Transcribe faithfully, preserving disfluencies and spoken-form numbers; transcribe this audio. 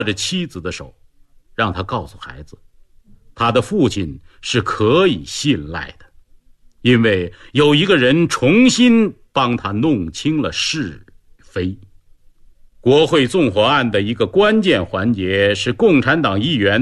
着妻子的手，让他告诉孩子，他的父亲是可以信赖的，因为有一个人重新帮他弄清了是非。国会纵火案的一个关键环节是共产党议员